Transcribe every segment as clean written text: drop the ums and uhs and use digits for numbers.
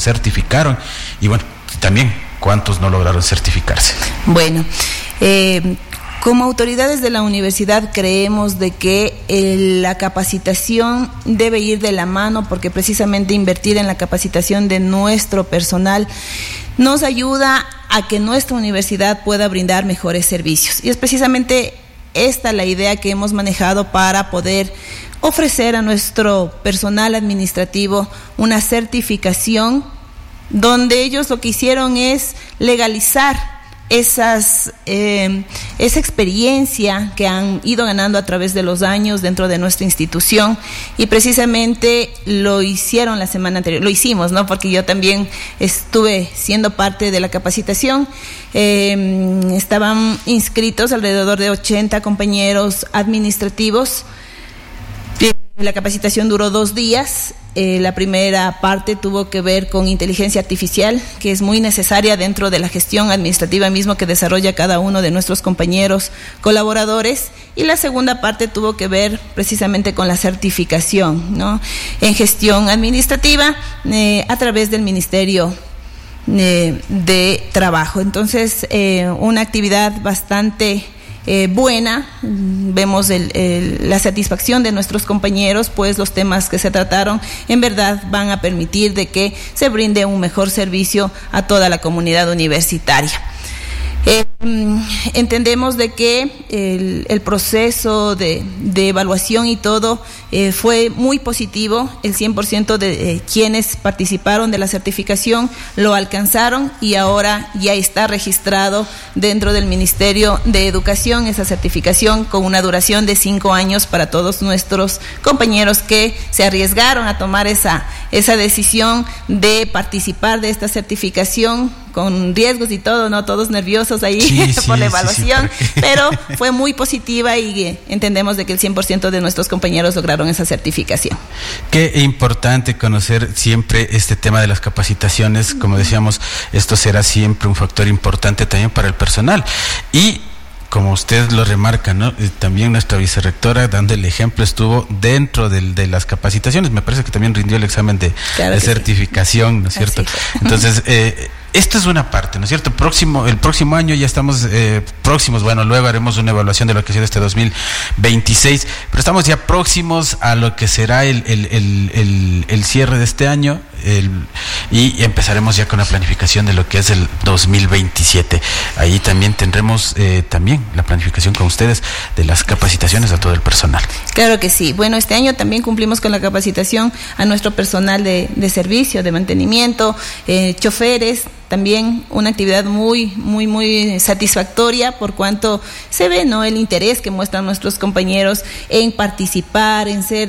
certificaron y bueno, también cuántos no lograron certificarse. Bueno, como autoridades de la universidad creemos de que la capacitación debe ir de la mano, porque precisamente invertir en la capacitación de nuestro personal nos ayuda a que nuestra universidad pueda brindar mejores servicios. Y es precisamente esta la idea que hemos manejado para poder ofrecer a nuestro personal administrativo una certificación donde ellos lo que hicieron es legalizar esa experiencia que han ido ganando a través de los años dentro de nuestra institución, y precisamente lo hicieron la semana anterior, lo hicimos, ¿no? Porque yo también estuve siendo parte de la capacitación. Estaban inscritos alrededor de 80 compañeros administrativos. La capacitación duró 2 días. La primera parte tuvo que ver con inteligencia artificial, que es muy necesaria dentro de la gestión administrativa mismo que desarrolla cada uno de nuestros compañeros colaboradores, y la segunda parte tuvo que ver precisamente con la certificación, ¿no?, en gestión administrativa a través del Ministerio de Trabajo. Entonces, una actividad bastante buena. Vemos la satisfacción de nuestros compañeros, pues los temas que se trataron en verdad van a permitir de que se brinde un mejor servicio a toda la comunidad universitaria. Entendemos de que el proceso de evaluación y todo fue muy positivo. El 100% de quienes participaron de la certificación lo alcanzaron, y ahora ya está registrado dentro del Ministerio de Educación esa certificación, con una duración de 5 años para todos nuestros compañeros que se arriesgaron a tomar esa decisión de participar de esta certificación, con riesgos y todo, ¿no? Todos nerviosos ahí por la evaluación, pero fue muy positiva, y entendemos de que el 100% de nuestros compañeros lograron esa certificación. Qué importante conocer siempre este tema de las capacitaciones. Como decíamos, esto será siempre un factor importante también para el personal, y como usted lo remarca, ¿no?, también nuestra vicerrectora, dando el ejemplo, estuvo dentro de las capacitaciones. Me parece que también rindió el examen de certificación, sí, ¿no es cierto? Entonces, esto es una parte, ¿no es cierto? El próximo año ya estamos próximos, bueno, luego haremos una evaluación de lo que ha sido este 2026, pero estamos ya próximos a lo que será el cierre de este año, y empezaremos ya con la planificación de lo que es el 2027. Ahí también tendremos también la planificación con ustedes de las capacitaciones a todo el personal. Claro que sí. Bueno, este año también cumplimos con la capacitación a nuestro personal de servicio, de mantenimiento, choferes. También una actividad muy satisfactoria, por cuanto se ve, ¿no?, el interés que muestran nuestros compañeros en participar, en ser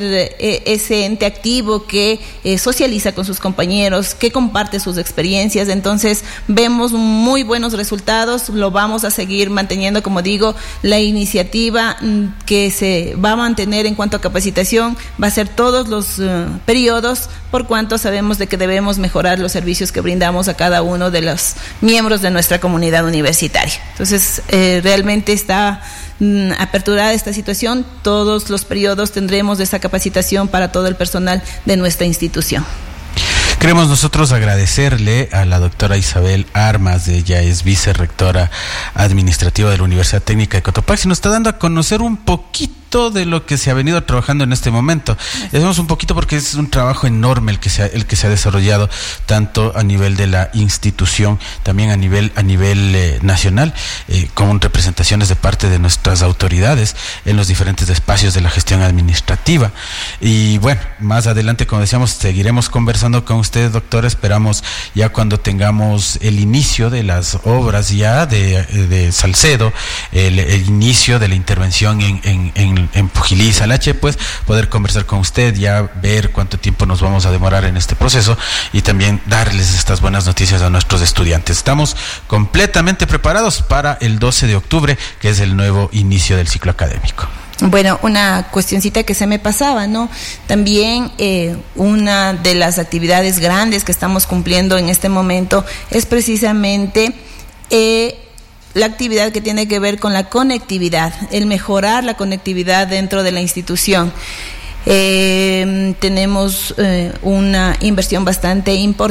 ese ente activo que socializa con sus compañeros, que comparte sus experiencias. Entonces vemos muy buenos resultados. Lo vamos a seguir manteniendo, como digo, la iniciativa que se va a mantener en cuanto a capacitación va a ser todos los periodos, por cuanto sabemos de que debemos mejorar los servicios que brindamos a cada uno de los miembros de nuestra comunidad universitaria. Entonces, realmente está aperturada esta situación. Todos los periodos tendremos esa capacitación para todo el personal de nuestra institución. Queremos nosotros agradecerle a la doctora Isabel Armas, ella es vicerrectora administrativa de la Universidad Técnica de Cotopaxi, nos está dando a conocer un poquito de lo que se ha venido trabajando en este momento. Decimos un poquito porque es un trabajo enorme el que se ha desarrollado, tanto a nivel de la institución, también a nivel nacional, con representaciones de parte de nuestras autoridades en los diferentes espacios de la gestión administrativa. Y bueno, más adelante, como decíamos, seguiremos conversando con ustedes, doctora. Esperamos ya cuando tengamos el inicio de las obras ya de Salcedo, el inicio de la intervención en Pujilí y Salache, pues poder conversar con usted, ya ver cuánto tiempo nos vamos a demorar en este proceso, y también darles estas buenas noticias a nuestros estudiantes. Estamos completamente preparados para el 12 de octubre, que es el nuevo inicio del ciclo académico. Bueno, una cuestioncita que se me pasaba, ¿no? También una de las actividades grandes que estamos cumpliendo en este momento es precisamente la actividad que tiene que ver con la conectividad, el mejorar la conectividad dentro de la institución. Tenemos una inversión bastante importante